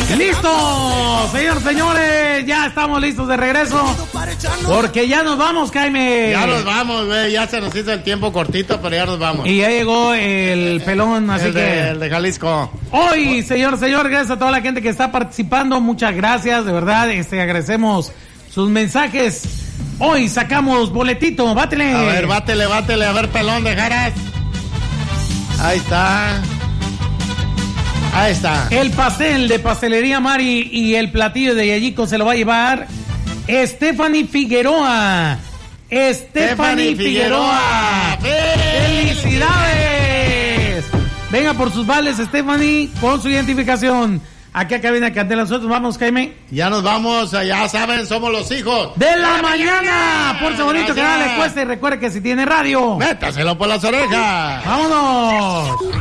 ¡Listo! Señores, ya estamos listos de regreso. Porque ya nos vamos, Jaime. Ya nos vamos, güey. Ya se nos hizo el tiempo cortito, pero ya nos vamos. Y ya llegó el pelón, así que... El de Jalisco. Hoy, señor, gracias a toda la gente que está participando. Muchas gracias, de verdad. Agradecemos sus mensajes. Hoy sacamos boletito, bátele. A ver, bátele. A ver, pelón de Jaras. Ahí está. El pastel de Pastelería Mari y el platillo de Yayico se lo va a llevar Stephanie Figueroa. ¡Felicidades! Venga por sus vales, Stephanie, con su identificación. Aquí a Cabina Candela. Nosotros vamos, Jaime. Ya nos vamos, ya saben, somos los hijos de la mañana. Por bonito que nada le cueste. Y recuerde que si tiene radio, métaselo por las orejas. ¡Vámonos!